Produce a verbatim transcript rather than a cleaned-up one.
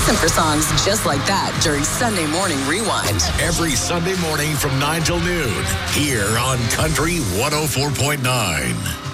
Listen for songs just like that during Sunday Morning Rewind. Every Sunday morning from nine till noon here on Country one oh four point nine.